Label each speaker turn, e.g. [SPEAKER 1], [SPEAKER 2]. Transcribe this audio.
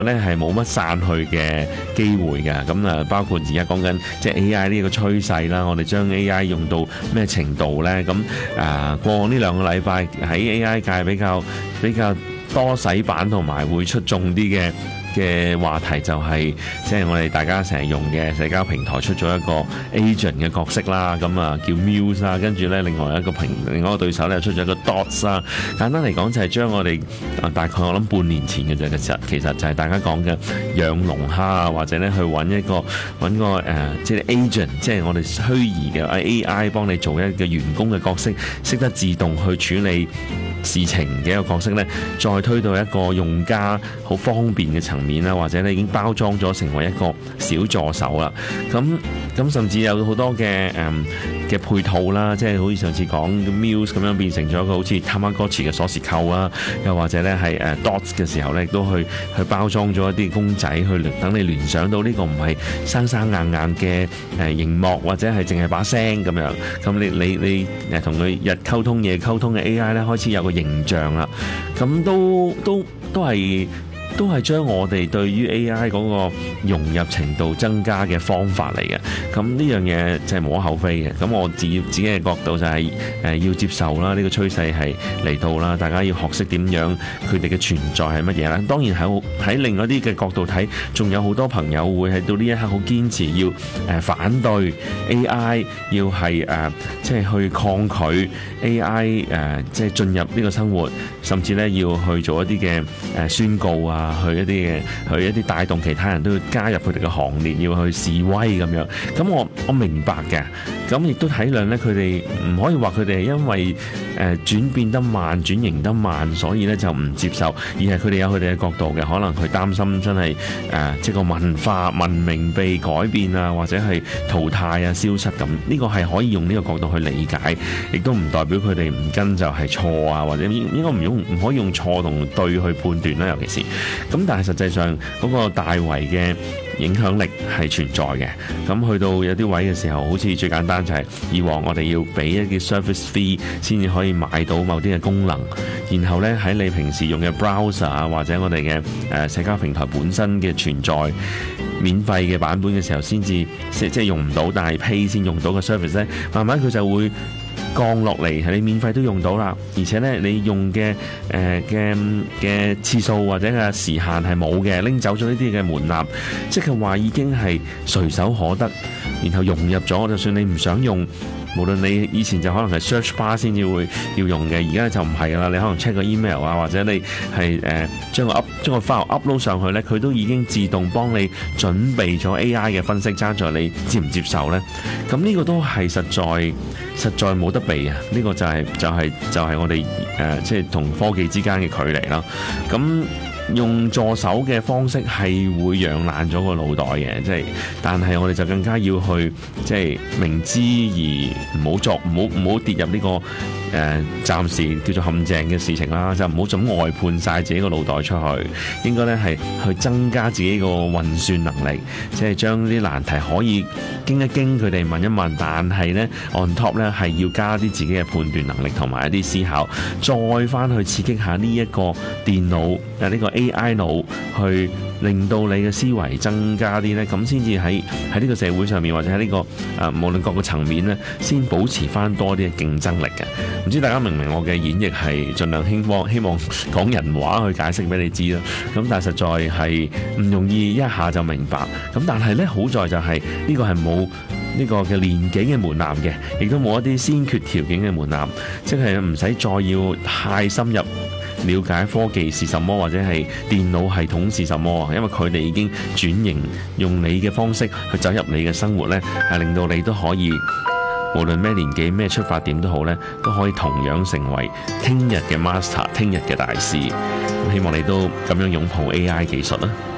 [SPEAKER 1] 咧係冇乜散去嘅機會嘅。咁啊，包括而家講緊即係 AI 呢個趨勢啦，我哋將 AI 用到咩程度咧？咁過往呢2個禮拜喺 AI 界比較多洗版同埋會出眾啲嘅話題就係即係我哋大家成日用嘅社交平台出咗一個 agent 嘅角色啦，咁啊叫 Muse 啦，跟住咧另外一個對手咧出咗一個 Dots 啦。簡單嚟講就係將我哋大概我諗半年前嘅啫，其實就係大家講嘅養龍蝦啊，或者咧去揾個即係 agent， 即係我哋虛擬嘅 AI 幫你做一個員工嘅角色，識得自動去處理事情嘅一個角色咧，再推到一個用家好方便嘅層面啦，或者咧已經包裝咗成為一個小助手啦。咁甚至有好多嘅配套啦，即係好似上次講 Muse 咁樣變成咗一個好似 Tamagotchi 嘅鎖匙扣啊，又或者咧係Dots 嘅時候咧，亦都去包裝咗一啲公仔去等你聯想到呢個唔係生生硬硬嘅熒幕，或者係淨係把聲咁樣。咁你同佢日溝通夜溝通嘅 AI 咧，開始有個形象啦。咁都係將我哋對於 AI 嗰個融入程度增加嘅方法嚟嘅。咁呢樣嘢就係無可厚非嘅。咁我自己嘅角度就係要接受啦，呢個趨勢係嚟到啦，大家要學識點樣佢哋嘅存在係乜嘢啦。當然喺另外啲嘅角度睇，仲有好多朋友會喺到呢一刻好堅持要反對 AI， 要係即係去抗拒 AI 即係進入呢個生活，甚至咧要去做一啲嘅宣告啊。去一啲帶動其他人都要加入佢哋嘅行列，要去示威咁樣。咁我明白嘅，咁亦都體諒咧，佢哋唔可以話佢哋係因為轉變得慢、轉型得慢，所以咧就唔接受，而係佢哋有佢哋嘅角度嘅，可能佢擔心真係即係個文明被改變啊，或者係淘汰啊、消失咁。呢個係可以用呢個角度去理解，亦都唔代表佢哋唔跟就係錯啊，或者應該唔可以用錯同對去判斷啦，尤其是。咁但係實際上嗰個大圍嘅影響力係存在嘅。咁去到有啲位嘅時候，好似最簡單就係以往我哋要俾一啲 service fee 先至可以買到某啲嘅功能，然後咧喺你平時用嘅 browser 啊，或者我哋嘅社交平台本身嘅存在免費嘅版本嘅時候，先至即係用唔到，但係 pay 先用到嘅 service 咧，慢慢佢就會降落嚟，係你免費都用到啦，而且咧你用嘅次數或者嘅時限係冇嘅，拎走咗呢啲嘅門檻，即係話已經係隨手可得，然後融入咗，就算你唔想用。無論你以前就可能係 search bar 先至會要用嘅，而家就唔係啦。你可能 check 個 email 啊，或者你係將個 file upload 上去咧，佢都已經自動幫你準備咗 AI 嘅分析，爭在你接唔接受咧。咁呢個都係實在冇得避啊！呢個就係我哋即係同科技之間嘅距離啦。咁用助手嘅方式係會養爛咗個腦袋嘅，即係，但係我哋就更加要去即係明知而唔好跌入呢個暫時叫做陷阱嘅事情啦，就唔好咁外判晒自己個腦袋出去，應該咧係去增加自己個運算能力，即係將啲難題可以經一經佢哋問一問，但係咧 on top 咧係要加啲自己嘅判斷能力同埋一啲思考，再翻去刺激下呢一個電腦呢個 AI 腦去令到你嘅思維增加啲咧，咁先至喺呢個社會上面或者喺呢個無論各個層面咧，先保持翻多啲嘅競爭力嘅。唔知大家明唔明我嘅演繹係盡量希望講人話去解釋俾你知啦。咁但係實在係唔容易一下就明白。咁但係咧好在就係呢個係冇呢個嘅年紀嘅門檻嘅，亦都冇一啲先決條件嘅門檻，即係唔使再要太深入了解科技是什麼或者係電腦系統是什麼，因為佢哋已經轉型用你嘅方式去走入你嘅生活呢，係令到你都可以無論咩年紀咩出發點都好呢，都可以同樣成為聽日嘅 master， 聽日嘅大師。希望你都咁樣擁抱 AI 技術啦。